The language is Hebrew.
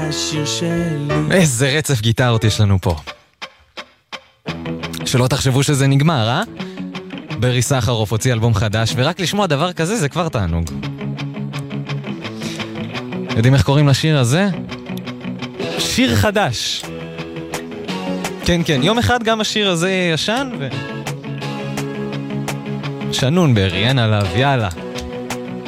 השיר שלי. איזה רצף גיטרות יש לנו פה. שלא תחשבו שזה נגמר, אה? ברי סחרוף הוציא אלבום חדש, ורק לשמוע דבר כזה זה כבר תענוג. יודעים איך קוראים לשיר הזה? שיר חדש. כן, כן, יום אחד גם השיר הזה ישן ו... שנון ברי, אין עליו, יאללה.